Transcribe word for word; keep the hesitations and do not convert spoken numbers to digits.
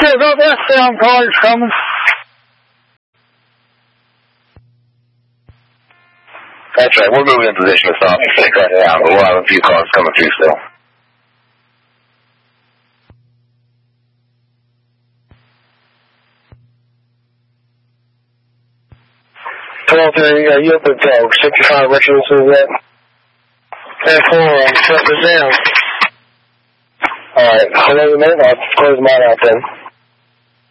Philadelphia, I'm calling coming. That's right. We're moving in position with Sonic six right now, but we'll have a few cars coming through still. twelve thirty, uh, you up at uh, sixty-five Richards is that? ten four, I'm shutting it down. Alright, hold on a minute, I'll close mine out then.